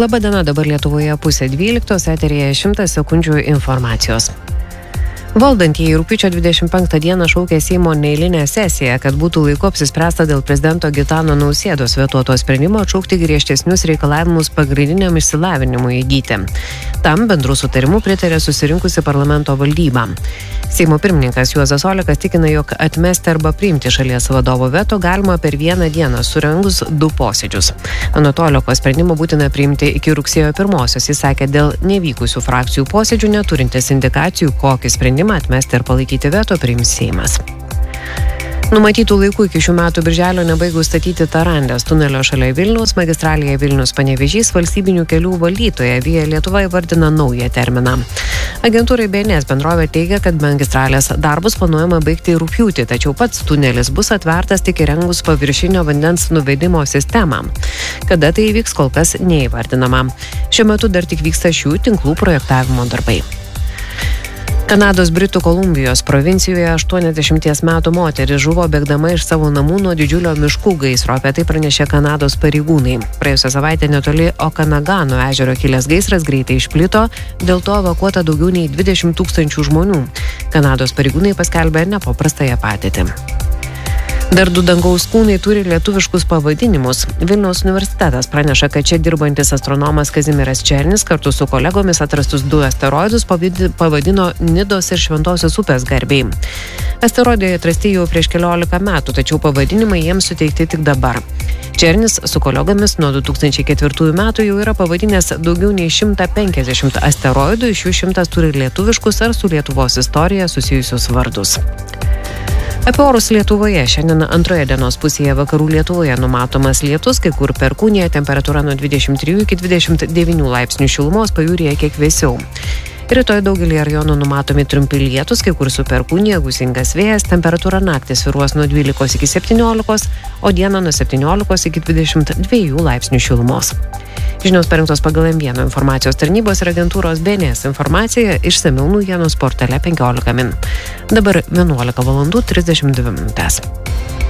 Labadiena, dabar Lietuvoje 11:30, eteryje 100 sekundžių informacijos. Valdantieji rugpjūčio 25 dieną šaukė Seimo neeilinę sesiją, kad būtų laiku apsispręsta dėl prezidento Gitano Nausėdos vetuoto sprendimo atšaukti griežtesnius reikalavimus pagrindiniam išsilavinimui įgyti. Tam bendrų sutarimų pritarė susirinkusi parlamento valdyba. Seimo pirmininkas Juozas Olekas tikina, jog atmesti arba priimti šalies vadovo veto galima per vieną dieną, surengus 2 posėdžius. Anot Oleko sprendimą būtina priimti iki rugsėjo 1-osios, jis sakė, dėl nevykusių frakcijų posėdžių neturintis indikacijų, kokį sprendimą atmesti ir palaikyti veto priims Seimas. Numatytų laikų iki šių metų birželio nebaigus statyti Tarandės tunelio šalia Vilniaus, magistralėje Vilnius-Panevėžys valstybinių kelių valdytoja Via Lietuva įvardina naują terminą. Agentūrai BNS bendrovė teigia, kad magistralės darbus planuojama baigti rugpjūtį, tačiau pats tunelis bus atvertas tik įrengus paviršinio vandens nuvedimo sistemą. Kada tai įvyks, kol kas neįvardinama. Šiuo metu dar tik vyksta šių tinklų projektavimo darbai. Kanados Britų Kolumbijos provincijoje 80 metų moteris žuvo bėgdama iš savo namų nuo didžiulio miškų gaisro, apie tai pranešė Kanados pareigūnai. Praėjusią savaitę netoli Okanagano ežero kilęs gaisras greitai išplito, dėl to evakuota daugiau nei 20 000 žmonių. Kanados pareigūnai paskelbė nepaprastąją padėtį. Dar 2 dangaus kūnai turi lietuviškus pavadinimus. Vilniaus universitetas praneša, kad čia dirbantis astronomas Kazimieras Černis kartu su kolegomis atrastus 2 asteroidus pavadino Nidos ir Šventosios upės garbei. Asteroidai atrasti jau prieš 14 metų, tačiau pavadinimai jiems suteikti tik dabar. Černis su kolegomis nuo 2004 metų jau yra pavadinęs daugiau nei 150 asteroidų, iš jų 100 turi lietuviškus ar su Lietuvos istorija susijusius vardus. Apie orus Lietuvoje. Šiandien antroje dienos pusėje vakarų Lietuvoje numatomas lietus, kai kur perkūnija, temperatūra nuo 23 iki 29 laipsnių šilumos, pajūryje kiek vėsiau. Rytoj daugelį rajonų numatomi trumpi lietus, kai kur su perkūnija, gūsingas vėjas, temperatūra naktį svyruos nuo 12 iki 17, o dieną nuo 17 iki 22 laipsnių šilumos. Žinios parengtos pagal M1 informacijos tarnybos ir agentūros BNS informacija, išsamiau naujienų portale 15 min. Dabar 11:32.